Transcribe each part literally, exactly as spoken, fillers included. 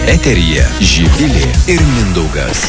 Eteryje Živilė ir Mindaugas.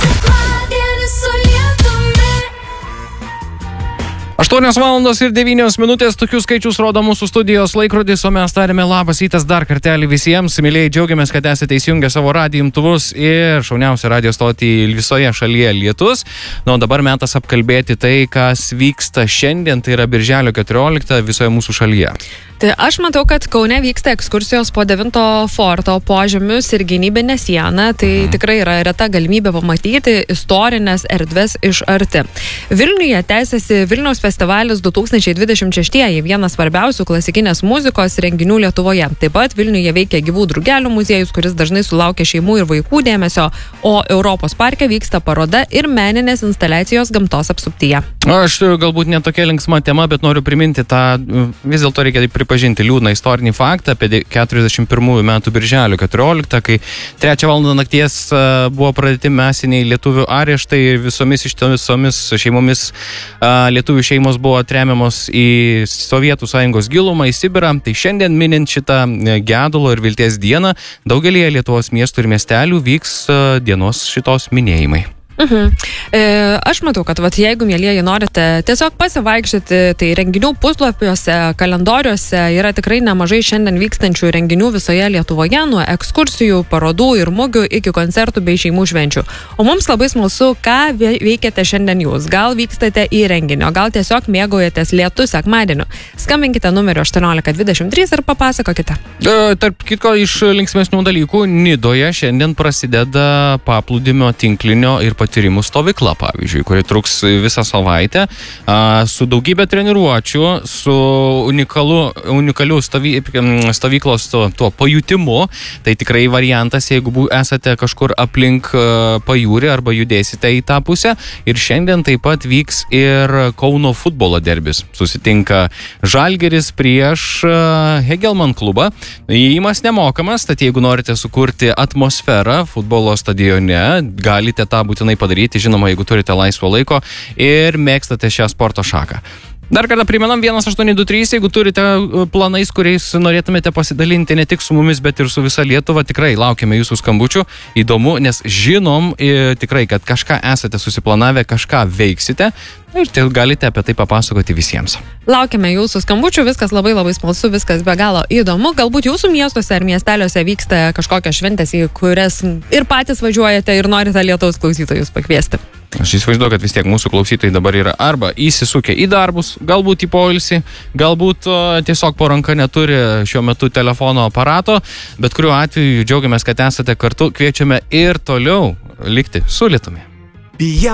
aštuonios valandos ir devynios minutės, tokius skaičius rodo mūsų studijos laikrodis, o mes tarėme labas rytas dar kartelį visiems. Mėlyjei, džiaugiamės, kad esate įsijungę savo radijo imtuvus ir šauniausią radijo stotį visoje šalyje Lietus. Na, o dabar metas apkalbėti tai, kas vyksta šiandien, tai yra birželio keturioliktą visoje mūsų šalyje. Tai aš matau, kad Kaune vyksta ekskursijos po devinto forto požemius ir gynybinę sieną. Tai mhm. tikrai yra reta galimybė pamatyti istorinės erdves iš arti. Vilniuje tęsiasi Vilniaus festivalis du tūkstančiai dvidešimt šeši, vienas svarbiausių klasikinės muzikos renginių Lietuvoje. Taip pat Vilniuje veikia gyvų drugelių muziejus, kuris dažnai sulaukia šeimų ir vaikų dėmesio, o Europos parke vyksta paroda ir meninės instaliacijos gamtos apsuptyje. Aš galbūt ne tokia linksma tema, bet noriu priminti tą, vis dėlto reikia pripažinti liūdną istorinį faktą apie keturiasdešimt pirmųjų metų birželio keturioliktą, kai trečią valandą nakties buvo pradėti mesiniai lietuvių areštai ir visomis iš visomis šeimomis lietuvių šeimos buvo tremiamos į Sovietų Sąjungos gilumą, į Sibirą. Tai šiandien minint šitą gedulo ir vilties dieną, daugelį Lietuvos miestų ir miestelių vyks dienos šitos minėjimai. Mhm. E, aš matau, kad vat, jeigu, mielieji, norite tiesiog pasivaikščioti, tai renginių puslapiuose, kalendoriuose yra tikrai nemažai šiandien vykstančių renginių visoje Lietuvoje, nuo ekskursijų, parodų ir mugių iki koncertų bei šeimų švenčių. O mums labai smalsu, ką veikiate šiandien jūs. Gal vykstate į renginį, o gal tiesiog mėgaujatės lietų sekmadieniu. Skambinkite numeriu aštuoniolika dvidešimt trys ir papasakokite. E, tarp kitko, iš linksmesnių dalykų, Nidoje šiandien prasideda paplūdimio tinklinio ir patyrimų stovykla, pavyzdžiui, kuri truks visą savaitę, a, su daugybė treniruočių, su unikalu, unikaliu stovy, stovyklos to, tuo pajutimu. Tai tikrai variantas, jeigu esate kažkur aplink pajūrį arba judėsite į tą pusę. Ir šiandien taip pat vyks ir Kauno futbolo derbis. Susitinka Žalgiris prieš Hegelman klubą. Įėjimas nemokamas, tad jeigu norite sukurti atmosferą futbolo stadione, galite tą būtinai padaryti, žinoma, jeigu turite laisvo laiko ir mėgstate šią sporto šaką. Dar kartą primenam vienas aštuoni du trys, jeigu turite planais, kuriais norėtumėte pasidalinti ne tik su mumis, bet ir su visa Lietuva, tikrai laukiame jūsų skambučių. Įdomu, nes žinom ir tikrai, kad kažką esate susiplanavę, kažką veiksite ir tai galite apie tai papasakoti visiems. Laukiame jūsų skambučių, viskas labai labai smalsu, viskas be galo įdomu. Galbūt jūsų miestuose ar miesteliuose vyksta kažkokios šventės, į kurias ir patys važiuojate ir norite Lietuvos klausytojus pakviesti. Aš įsivaizduoju, kad vis tiek mūsų klausytojai dabar yra arba įsisukę į darbus, galbūt į poilsį, galbūt uh, tiesiog po ranka neturi šiuo metu telefono aparato, bet kuriuo atveju džiaugiamės, kad esate kartu, kviečiame ir toliau likti su Lietumi.